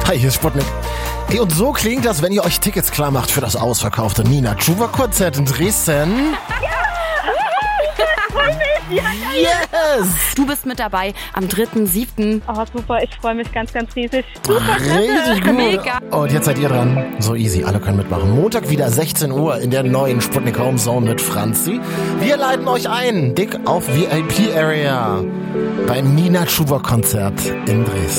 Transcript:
Hi, hier ist Sputnik. Hey, und so klingt das, wenn ihr euch Tickets klar macht für das ausverkaufte Nina Chuba-Konzert in Dresden. Yes! Du bist mit dabei am 3.7. Oh, super, ich freue mich ganz, ganz riesig. Richtig gut. Mega. Und jetzt seid ihr dran. So easy, alle können mitmachen. Montag wieder 16 Uhr in der neuen Sputnik Home Zone mit Franzi. Wir leiten euch ein, dick auf VIP Area beim Nina Chuba-Konzert in Dresden.